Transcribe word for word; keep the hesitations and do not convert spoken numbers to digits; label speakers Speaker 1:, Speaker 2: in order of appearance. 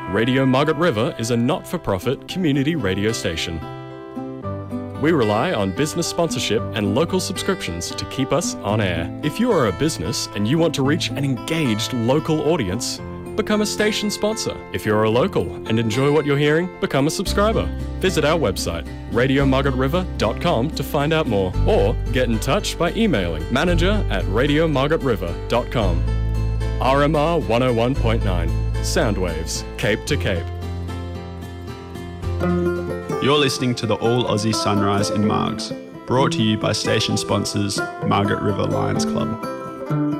Speaker 1: Radio Margaret River is a not-for-profit community radio station. We rely on business sponsorship and local subscriptions to keep us on air. If you are a business and you want to reach an engaged local audience, become a station sponsor. If you're a local and enjoy what you're hearing, become a subscriber. Visit our website, radio margaret river dot com, to find out more, or get in touch by emailing manager at radio margaret river dot com. R M R one oh one point nine, Soundwaves, Cape to Cape.
Speaker 2: You're listening to the All Aussie Sunrise in Margs, brought to you by station sponsors Margaret River Lions Club.